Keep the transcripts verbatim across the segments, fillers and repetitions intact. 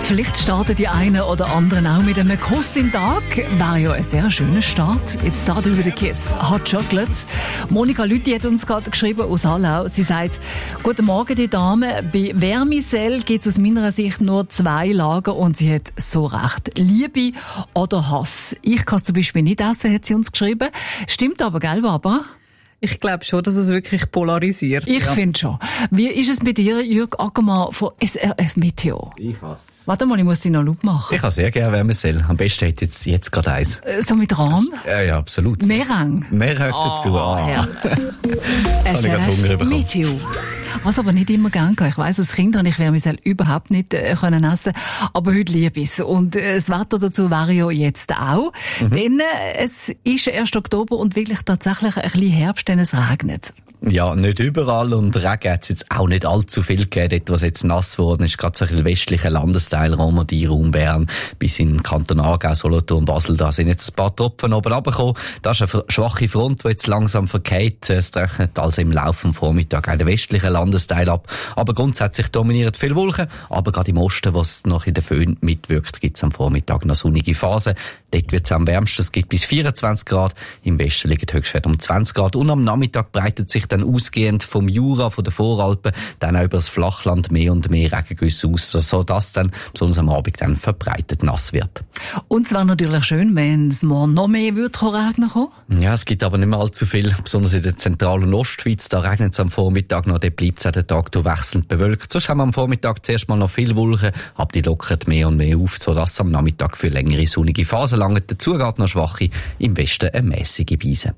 Vielleicht starten die einen oder anderen auch mit einem Kuss im Tag. Wäre ja ein sehr schöner Start. Jetzt startet über den Kiss. Hot Chocolate. Monika Lüthi hat uns gerade geschrieben aus Hallau. Sie sagt, guten Morgen, die Dame. Bei Vermicell gibt es aus meiner Sicht nur zwei Lager und sie hat so recht. Liebe oder Hass. Ich kann es zum Beispiel nicht essen, hat sie uns geschrieben. Stimmt aber, gell, Barbara? Ich glaube schon, dass es wirklich polarisiert. Ich ja. finde schon. Wie ist es mit dir, Jürg Ackermann von S R F Meteo? Ich hasse. Warte mal, ich muss dich noch laut machen. Ich habe sehr gerne Vermicell. Am besten hätte jetzt, jetzt gerade eins. Äh, So mit Rahm? Ja, ja, absolut. Meereng? Mehr hört dazu. Ah. Ja. Jetzt habe ich gerade Hunger bekommen. Meteo. Was aber nicht immer gern kann. Ich weiss, als Kind habe ich Vermicell überhaupt nicht äh, können essen, aber heute liebe ich es. Und äh, das Wetter dazu wäre ja jetzt auch. Mhm. Denn äh, es ist erst Oktober und wirklich tatsächlich ein bisschen Herbst, denn es regnet. Ja, nicht überall und Regen hat es jetzt auch nicht allzu viel gegeben. Dort, was jetzt nass geworden ist, gerade so ein westlicher Landesteil, Romandie, Raum Bern, bis in den Kanton Aargau, Solothurn, Basel, da sind jetzt ein paar Tropfen oben runtergekommen. Das ist eine schwache Front, die jetzt langsam verkehrt. Es trocknet also im Laufe des Vormittags auch den westlichen Landesteil ab. Aber grundsätzlich dominiert viel Wolken. Aber gerade im Osten, was noch in der Föhn mitwirkt, gibt es am Vormittag noch sonnige Phasen. Dort wird es am wärmsten, es gibt bis vierundzwanzig Grad. Im Westen liegt Höchstwert um zwanzig Grad. Und am Nachmittag breitet sich dann ausgehend vom Jura, von der Voralpen, dann auch über das Flachland mehr und mehr Regengüsse aus, sodass dann besonders am Abend dann verbreitet nass wird. Und es wäre natürlich schön, wenn es morgen noch mehr würde regnen kommen. Ja, es gibt aber nicht mehr allzu viel, besonders in der Zentral- und Ostschweiz. Da regnet es am Vormittag noch, dort bleibt es auch den Tag durch wechselnd bewölkt. Sonst haben wir am Vormittag zuerst mal noch viel Wolken, aber die lockern mehr und mehr auf, sodass es am Nachmittag für längere sonnige Phasen langt. Dazu geht noch schwache, im Westen eine mässige Beise.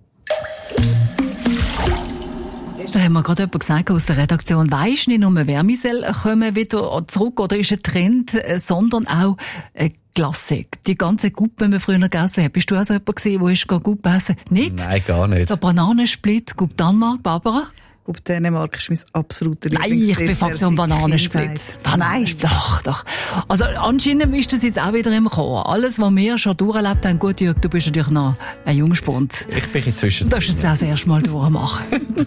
Da haben wir gerade jemand gesagt aus der Redaktion, weisst nicht nur Vermicell kommen wieder zurück oder ist ein Trend, sondern auch eine Klasse. Die ganze Guppe, die wir früher gegessen haben. Bist du auch so jemand gewesen, wo ist Guppe essen? Nicht? Nein, gar nicht. So Bananensplit, Guppe Danmark, Barbara? Guppe Dänemark ist mein absoluter Nein, Lieblingsdessert. ich bin Faktor Bananensplit. Nein, doch, doch. Also anscheinend ist das jetzt auch wieder im Kommen. Alles, was wir schon durchlebt haben, gut, Jürg, du bist natürlich noch ein Jungspund. Ich bin inzwischen. Du darfst es auch das erste Mal durchmachen.